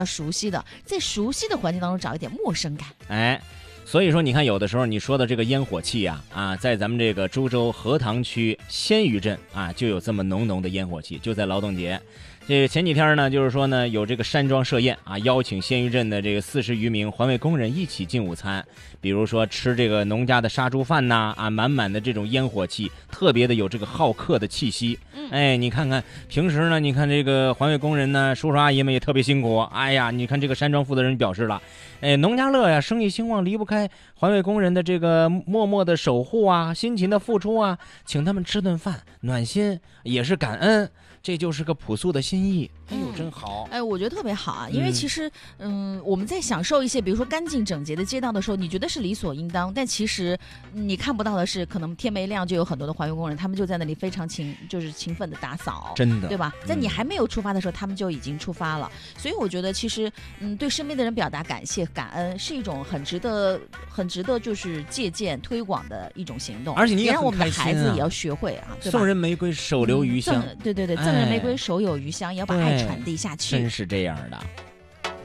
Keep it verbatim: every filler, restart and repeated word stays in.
熟悉的，在熟悉的环境当中找一点陌生感。 哎，所以说你看，有的时候你说的这个烟火气啊啊，在咱们这个株洲荷塘区鲜鱼镇啊，就有这么浓浓的烟火气，就在劳动节。这前几天呢，就是说呢，有这个山庄设宴啊，邀请鲜鱼镇的这个四十余名环卫工人一起进午餐，比如说吃这个农家的杀猪饭呐，啊，满满的这种烟火气，特别的有这个好客的气息。哎，你看看平时呢，你看这个环卫工人呢，叔叔阿姨们也特别辛苦。哎呀，你看这个山庄负责人表示了，哎，农家乐呀，生意兴旺离不开环卫工人的这个默默的守护啊，辛勤的付出啊，请他们吃顿饭，暖心也是感恩。这就是个朴素的心意，哎呦，真好！ 哎，我觉得特别好啊，因为其实，嗯，嗯我们在享受一些，比如说干净整洁的街道的时候，你觉得是理所应当，但其实你看不到的是，可能天没亮就有很多的环卫工人，他们就在那里非常勤，就是勤奋的打扫， 真的， 对吧？在你还没有出发的时候，他们就已经出发了。所以我觉得，其实，嗯，对身边的人表达感谢、感恩，是一种很值得、很值得就是借鉴、推广的一种行动。 而且你也让我们的很开心啊孩子也要学会啊，对吧？ 送人玫瑰，手留余香。 嗯、对对对。赠人玫瑰，手有余香，也要把爱传递下去。 真是这样的。